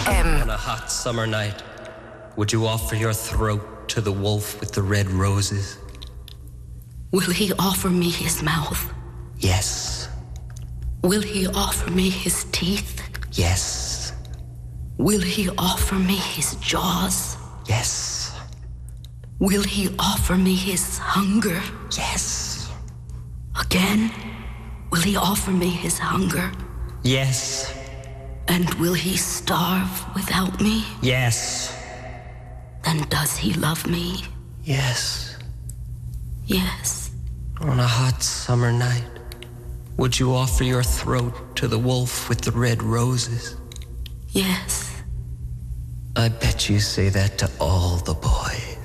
FM. On a hot summer night, would you offer your throat to the wolf with the red roses? Will he offer me his mouth? Yes. Will he offer me his teeth? Yes. Will he offer me his jaws? Yes. Will he offer me his hunger? Yes. Again, will he offer me his hunger? Yes. And will he starve without me? Yes. Then does he love me? Yes. Yes. On a hot summer night, would you offer your throat to the wolf with the red roses? Yes. I bet you say that to all the boys.